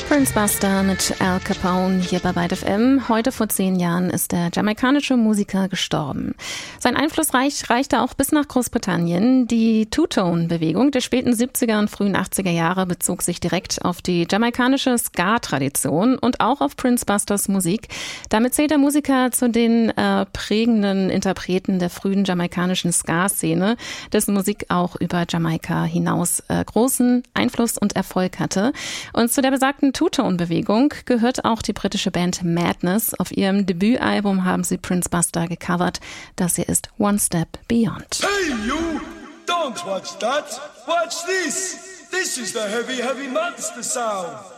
Prince Buster mit Al Capone hier bei Byte FM. Heute vor 10 Jahren ist der jamaikanische Musiker gestorben. Sein Einfluss reichte auch bis nach Großbritannien. Die Two-Tone-Bewegung der späten 70er und frühen 80er Jahre bezog sich direkt auf die jamaikanische Ska-Tradition und auch auf Prince Busters Musik. Damit zählt der Musiker zu den prägenden Interpreten der frühen jamaikanischen Ska-Szene, dessen Musik auch über Jamaika hinaus großen Einfluss und Erfolg hatte. Und zu der besagten Two-Tone-Bewegung gehört auch die britische Band Madness. Auf ihrem Debütalbum haben sie Prince Buster gecovert. Das hier ist One Step Beyond. Hey you! Don't watch that! Watch this! This is the heavy, heavy monster sound!